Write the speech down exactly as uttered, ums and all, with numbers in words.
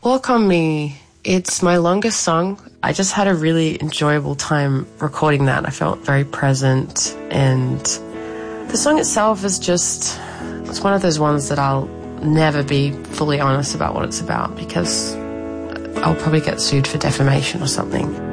Walk On Me, it's my longest song. I just had a really enjoyable time recording that. I felt very present, and the song itself is just, it's one of those ones that I'll never be fully honest about what it's about because I'll probably get sued for defamation or something.